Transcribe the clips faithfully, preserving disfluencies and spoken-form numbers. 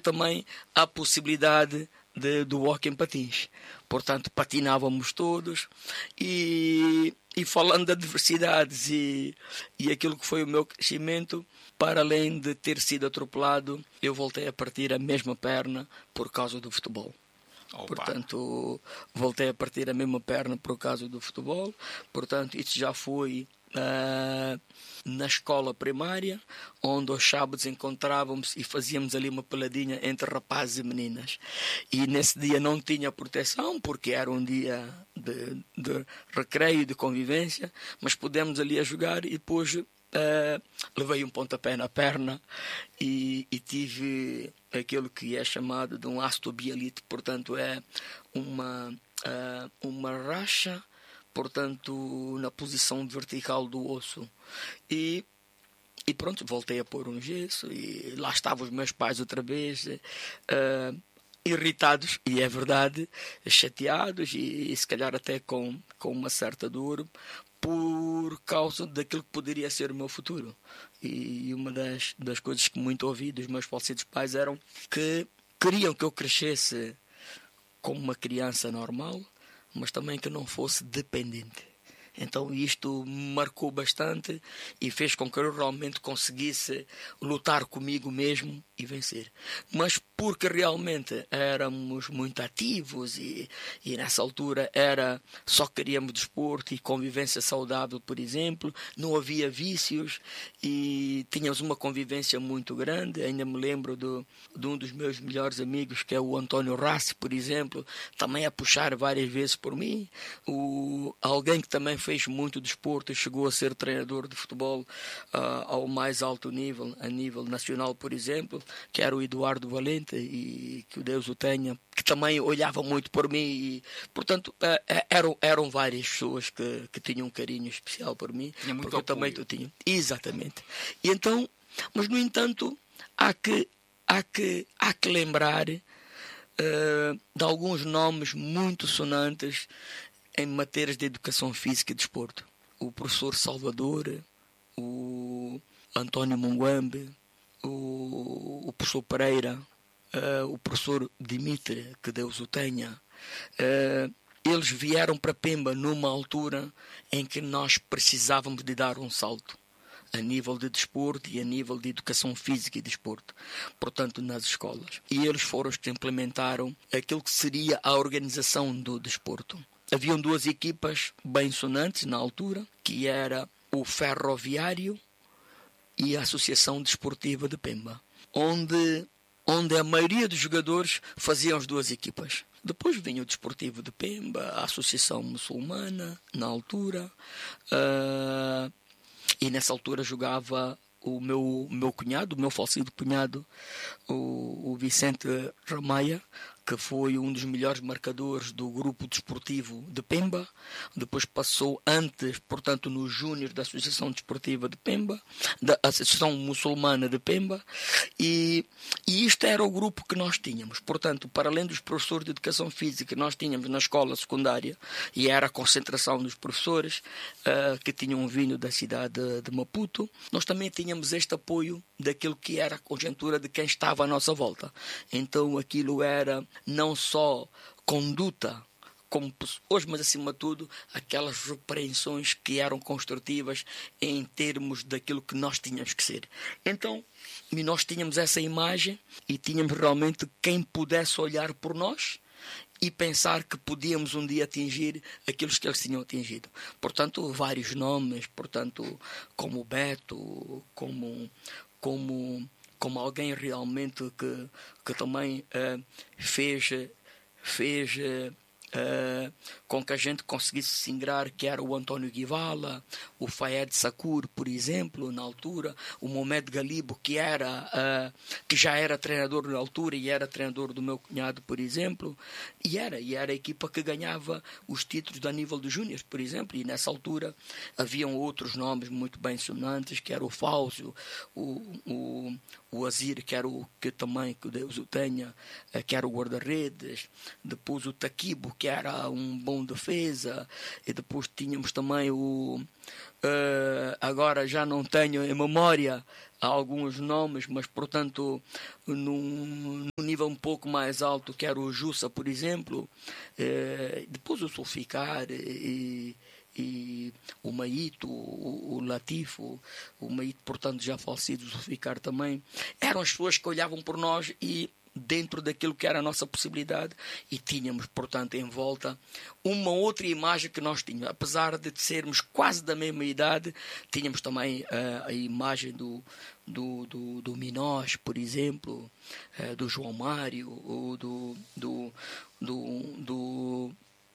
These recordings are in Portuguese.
também a possibilidade de, do hóquei em patins. Portanto, patinávamos todos e, e falando de adversidades e, e aquilo que foi o meu crescimento, para além de ter sido atropelado, eu voltei a partir a mesma perna por causa do futebol. Opa. Portanto, voltei a partir a mesma perna por causa do futebol. Portanto, isso já foi uh, na escola primária, onde aos sábados encontrávamos e fazíamos ali uma peladinha entre rapazes e meninas. E nesse dia não tinha proteção, porque era um dia de, de recreio, de convivência, mas pudemos ali a jogar e depois uh, levei um pontapé na perna e, e tive aquilo que é chamado de um osteobielite, portanto é uma, uh, uma racha, portanto na posição vertical do osso. E, e pronto, voltei a pôr um gesso e lá estavam os meus pais outra vez, uh, irritados, e é verdade, chateados e, e se calhar até com, com uma certa dor, por causa daquilo que poderia ser o meu futuro. E uma das, das coisas que muito ouvi dos meus falecidos pais eram que queriam que eu crescesse como uma criança normal, mas também que não fosse dependente. Então isto me marcou bastante e fez com que eu realmente conseguisse lutar comigo mesmo e vencer. Mas porque realmente éramos muito ativos e, e nessa altura era, só queríamos desporto e convivência saudável, por exemplo, não havia vícios e tínhamos uma convivência muito grande. Ainda me lembro do, de um dos meus melhores amigos, que é o António Rassi, por exemplo, também a puxar várias vezes por mim. O, alguém que também fez muito desporto e chegou a ser treinador de futebol uh, ao mais alto nível, a nível nacional, por exemplo, que era o Eduardo Valente, e que o Deus o tenha, que também olhava muito por mim e, portanto, uh, eram, eram várias pessoas que, que tinham um carinho especial por mim, porque eu também eu tinha. Exatamente. E então, mas no entanto, há que, há que, há que lembrar uh, de alguns nomes muito sonantes em matérias de educação física e desporto. O professor Salvador, o António Munguambe, o, o professor Pereira, uh, o professor Dimitri, que Deus o tenha. Uh, eles vieram para Pemba numa altura em que nós precisávamos de dar um salto a nível de desporto e a nível de educação física e desporto, portanto nas escolas. E eles foram os que implementaram aquilo que seria a organização do desporto. Haviam duas equipas bem sonantes na altura, que era o Ferroviário e a Associação Desportiva de Pemba, onde, onde a maioria dos jogadores faziam as duas equipas. Depois vinha o Desportivo de Pemba, a Associação Muçulmana, na altura, uh, e nessa altura jogava o meu, meu cunhado, o meu falecido cunhado, o, o Vicente Ramaia, que foi um dos melhores marcadores do grupo desportivo de Pemba. Depois passou antes, portanto, no Júnior da Associação Desportiva de Pemba, da Associação Muçulmana de Pemba, e, e isto era o grupo que nós tínhamos. Portanto, para além dos professores de Educação Física que nós tínhamos na escola secundária, e era a concentração dos professores uh, que tinham vindo da cidade de, de Maputo, nós também tínhamos este apoio daquilo que era a conjuntura de quem estava à nossa volta. Então aquilo era não só conduta como pessoas, mas acima de tudo aquelas repreensões que eram construtivas em termos daquilo que nós tínhamos que ser. Então nós tínhamos essa imagem e tínhamos realmente quem pudesse olhar por nós e pensar que podíamos um dia atingir aquilo que eles tinham atingido. Portanto, vários nomes, portanto, como o Beto, como, como, como alguém realmente que, que também uh, fez, fez uh, com que a gente conseguisse se ingrar, que era o António Guivala, o Fayed Sakur, por exemplo, na altura, o Mohamed Galibo, que, era, uh, que já era treinador na altura e era treinador do meu cunhado, por exemplo, e era, e era a equipa que ganhava os títulos a nível dos júniores, por exemplo, e nessa altura haviam outros nomes muito bem sonantes, que era o Fáusio, o, o, o Azir, que era o que também, que Deus o tenha, que era o guarda-redes, depois o Taquibo, que era um bom defesa, e depois tínhamos também o... Uh, agora já não tenho em memória alguns nomes, mas portanto no, nível um pouco mais alto, que era o Jussa, por exemplo, eh, depois o Sulficar e, e o Maíto, o, o Latifo, o Maíto, portanto, já falecido, o Sulficar também, eram as pessoas que olhavam por nós e dentro daquilo que era a nossa possibilidade, e tínhamos, portanto, em volta uma outra imagem que nós tínhamos. Apesar de sermos quase da mesma idade, tínhamos também uh, a imagem do, do, do, do Minós, por exemplo, uh, do João Mário, ou do, do, do, do,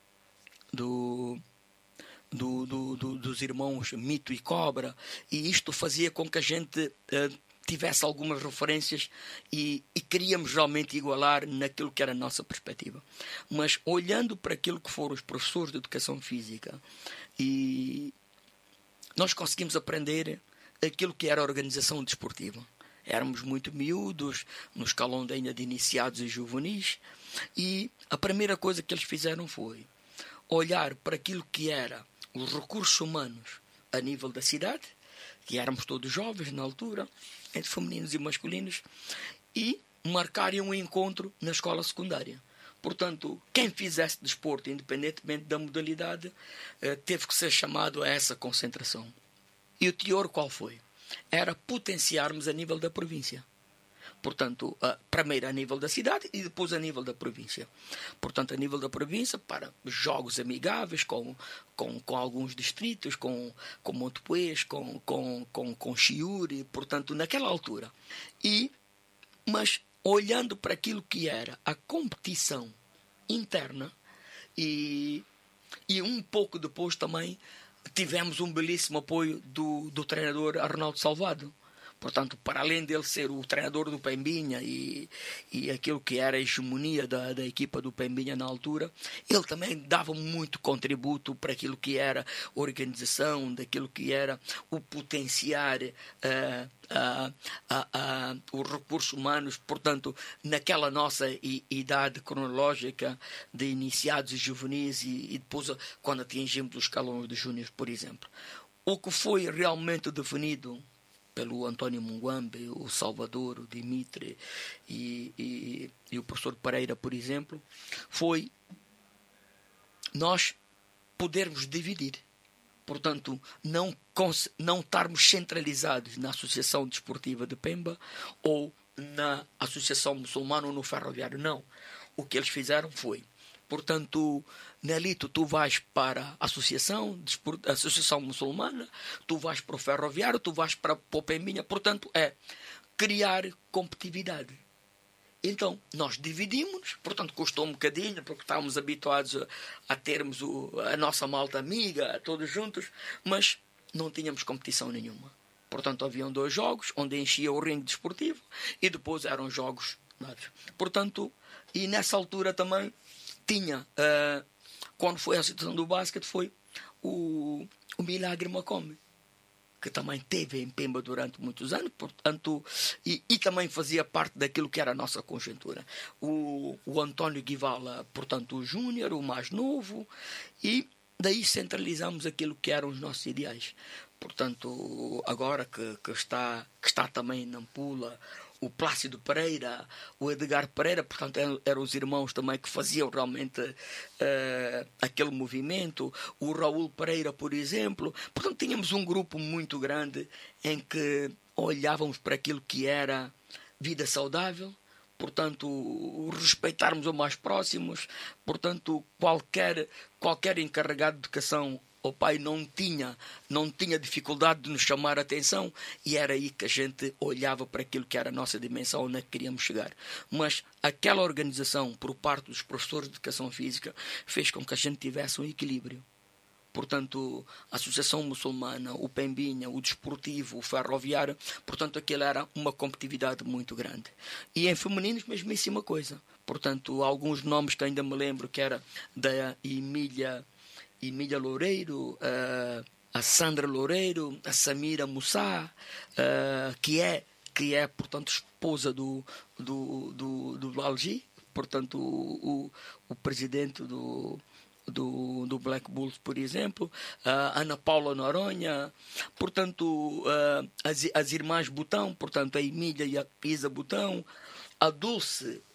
do Do, do, do, dos irmãos Mito e Cobra, e isto fazia com que a gente uh, tivesse algumas referências e, e queríamos realmente igualar naquilo que era a nossa perspectiva. Mas olhando para aquilo que foram os professores de educação física, e nós conseguimos aprender aquilo que era a organização desportiva. Éramos muito miúdos, no escalão ainda de iniciados e juvenis, e a primeira coisa que eles fizeram foi olhar para aquilo que era os recursos humanos a nível da cidade, que éramos todos jovens na altura, entre femininos e masculinos, e marcarem um encontro na escola secundária. Portanto, quem fizesse desporto, independentemente da modalidade, teve que ser chamado a essa concentração. E o teor qual foi? Era potenciarmos a nível da província. Portanto, primeiro a nível da cidade e depois a nível da província. Portanto, a nível da província, para jogos amigáveis com, com, com alguns distritos, com, com Montepuez, com, com, com, com Chiuri, portanto, naquela altura. E, mas, olhando para aquilo que era a competição interna, e, e um pouco depois também tivemos um belíssimo apoio do, do treinador Arnaldo Salvado. Portanto, para além dele ser o treinador do Pembinha e, e aquilo que era a hegemonia da, da equipa do Pembinha na altura, ele também dava muito contributo para aquilo que era a organização, daquilo que era o potenciar uh, uh, uh, uh, os recursos humanos. Portanto, naquela nossa i, idade cronológica de iniciados e juvenis e, e depois quando atingimos os escalões de júniores, por exemplo. O que foi realmente definido pelo António Munguambe, o Salvador, o Dimitri e, e, e o professor Pereira, por exemplo, foi nós podermos dividir. Portanto, não, não estarmos centralizados na Associação Desportiva de Pemba ou na Associação Muçulmana ou no Ferroviário. Não. O que eles fizeram foi, portanto, Nelito, tu vais para a Associação, a Associação Muçulmana, tu vais para o Ferroviário, tu vais para o Pembinha. Portanto, é criar competitividade. Então, nós dividimos, portanto, custou um bocadinho, porque estávamos habituados a, a termos o, a nossa malta amiga, todos juntos, mas não tínhamos competição nenhuma. Portanto, haviam dois jogos, onde enchia o ringue desportivo, e depois eram jogos. Portanto, e nessa altura também tinha... Uh, quando foi a situação do basquete, foi o, o Milagre Macombe, que também teve em Pemba durante muitos anos, portanto, e, e também fazia parte daquilo que era a nossa conjuntura. O, o António Guivala, portanto, o Júnior, o mais novo, e daí centralizamos aquilo que eram os nossos ideais. Portanto, agora que, que, está, que está também na Nampula, o Plácido Pereira, o Edgar Pereira, portanto, eram, eram os irmãos também que faziam realmente uh, aquele movimento. O Raul Pereira, por exemplo. Portanto, tínhamos um grupo muito grande em que olhávamos para aquilo que era vida saudável, portanto, respeitarmos os mais próximos, portanto, qualquer, qualquer encarregado de educação, o pai não tinha, não tinha dificuldade de nos chamar a atenção, e era aí que a gente olhava para aquilo que era a nossa dimensão, onde queríamos chegar. Mas aquela organização, por parte dos professores de educação física, fez com que a gente tivesse um equilíbrio. Portanto, a Associação Muçulmana, o Pembinha, o Desportivo, o Ferroviário, portanto, aquilo era uma competitividade muito grande. E em femininos, mesmíssima coisa. Portanto, alguns nomes que ainda me lembro, que era da Emília... Emília Loureiro, uh, a Sandra Loureiro, a Samira Moussa, uh, que é, que é, portanto, esposa do, do, do, do Algi, portanto, o, o, o presidente do, do, do Black Bulls, por exemplo, a Ana Paula Noronha, portanto, uh, as, as irmãs Botão, portanto, a Emília e a Isa Botão, a Dulce,